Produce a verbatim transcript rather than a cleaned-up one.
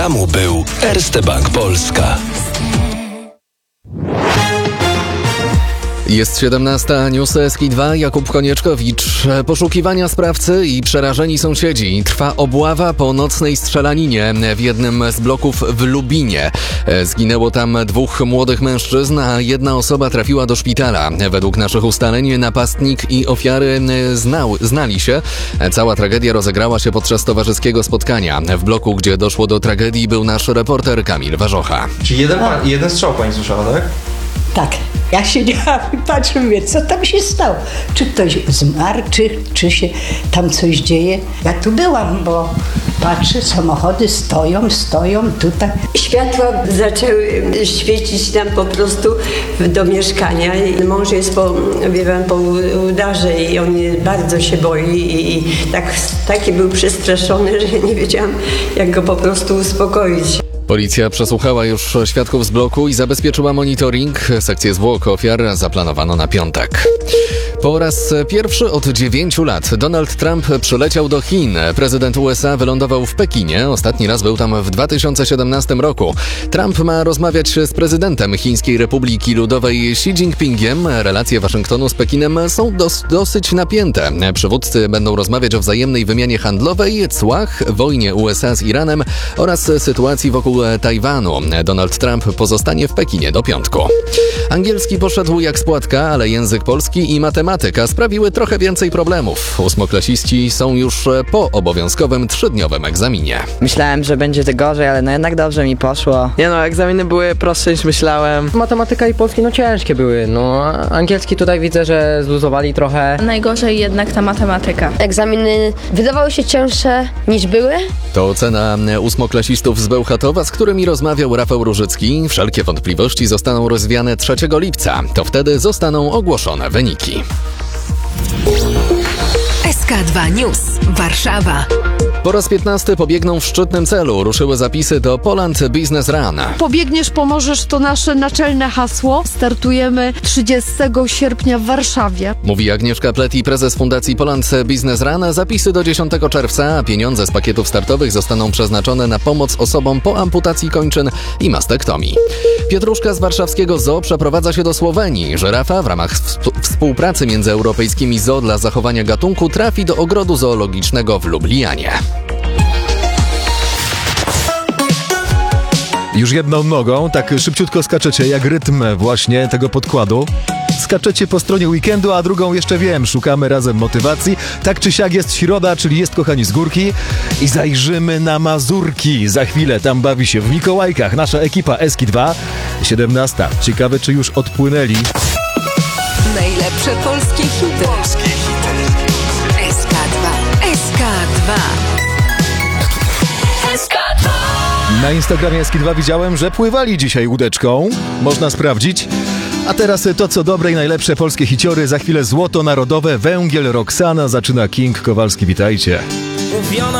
Temu był Erste Bank Polska. Jest siedemnasta, news S K I dwa, Jakub Konieczkowicz. Poszukiwania sprawcy i przerażeni sąsiedzi. Trwa obława po nocnej strzelaninie w jednym z bloków w Lubinie. Zginęło tam dwóch młodych mężczyzn, a jedna osoba trafiła do szpitala. Według naszych ustaleń napastnik i ofiary znał, znali się. Cała tragedia rozegrała się podczas towarzyskiego spotkania. W bloku, gdzie doszło do tragedii, był nasz reporter Kamil Warzocha. Czyli jeden, pan, jeden strzał pani słyszała, tak? Tak. Ja siedziałam i patrzę, mówię, co tam się stało? Czy ktoś zmarł, czy, czy się tam coś dzieje? Ja tu byłam, bo patrzę, samochody stoją, stoją tutaj. Światła zaczęły świecić nam po prostu do mieszkania. Mąż jest po, wie pan, po udarze i on bardzo się boi i tak, taki był przestraszony, że nie wiedziałam, jak go po prostu uspokoić. Policja przesłuchała już świadków z bloku i zabezpieczyła monitoring. Sekcję zwłok ofiar zaplanowano na piątek. Po raz pierwszy od dziewięciu lat Donald Trump przyleciał do Chin. Prezydent U S A wylądował w Pekinie. Ostatni raz był tam w dwa tysiące siedemnastym roku. Trump ma rozmawiać z prezydentem Chińskiej Republiki Ludowej Xi Jinpingiem. Relacje Waszyngtonu z Pekinem są dos- dosyć napięte. Przywódcy będą rozmawiać o wzajemnej wymianie handlowej, cłach, wojnie U S A z Iranem oraz sytuacji wokół Tajwanu. Donald Trump pozostanie w Pekinie do piątku. Angielski poszedł jak z płatka, ale język polski i matematyka sprawiły trochę więcej problemów. Ósmoklasiści są już po obowiązkowym trzydniowym egzaminie. Myślałem, że będzie to gorzej, ale no jednak dobrze mi poszło. Nie no, egzaminy były prostsze niż myślałem. Matematyka i polski no ciężkie były, no a angielski tutaj widzę, że zluzowali trochę. Najgorzej jednak ta matematyka. Egzaminy wydawały się cięższe niż były. To ocena ósmoklasistów z Bełchatowa, z którymi rozmawiał Rafał Różycki. Wszelkie wątpliwości zostaną rozwiane trzeciego lipca. To wtedy zostaną ogłoszone wyniki. S K dwa News, Warszawa. Po raz piętnasty pobiegną w szczytnym celu. Ruszyły zapisy do Poland Business Run. Pobiegniesz, pomożesz to nasze naczelne hasło. Startujemy trzydziestego sierpnia w Warszawie. Mówi Agnieszka Pleti, prezes Fundacji Poland Business Run. Zapisy do dziesiątego czerwca, a pieniądze z pakietów startowych zostaną przeznaczone na pomoc osobom po amputacji kończyn i mastektomii. Pietruszka z warszawskiego zoo przeprowadza się do Słowenii. Żyrafa w ramach współpracy między europejskimi zoo dla zachowania gatunku trafi do ogrodu zoologicznego w Lublianie. Już jedną nogą, tak szybciutko skaczecie, jak rytm właśnie tego podkładu. Skaczecie po stronie weekendu, a drugą jeszcze wiem, szukamy razem motywacji. Tak czy siak jest środa, czyli jest, kochani, z górki. I zajrzymy na Mazurki. Za chwilę tam bawi się w Mikołajkach nasza ekipa S K I dwa. siedemnasta. Ciekawe, czy już odpłynęli. Najlepsze polskie hity. Polskie hity. S K dwa. S K dwa. S K dwa. Na Instagramie S K dwa widziałem, że pływali dzisiaj łódeczką. Można sprawdzić. A teraz to, co dobre i najlepsze polskie hiciory. Za chwilę złoto narodowe, Węgiel, Roxana, zaczyna King Kowalski. Witajcie. Mówiono